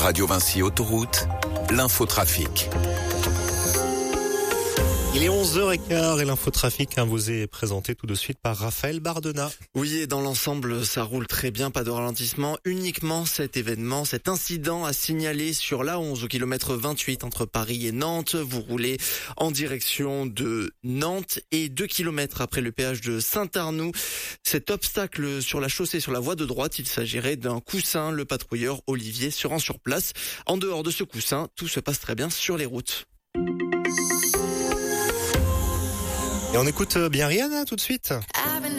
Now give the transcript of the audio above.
Radio Vinci Autoroute, l'infotrafic. Il est 11h15 et l'infotrafic vous est présenté tout de suite par Raphaël Bardena. Oui, et dans l'ensemble, ça roule très bien, pas de ralentissement. Uniquement cet incident à signaler sur l'A11 au kilomètre 28 entre Paris et Nantes. Vous roulez en direction de Nantes et 2 kilomètres après le péage de Saint-Arnoux. Cet obstacle sur la chaussée, sur la voie de droite, il s'agirait d'un coussin. Le patrouilleur Olivier se rend sur place. En dehors de ce coussin, tout se passe très bien sur les routes. Et on écoute bien Rihanna tout de suite.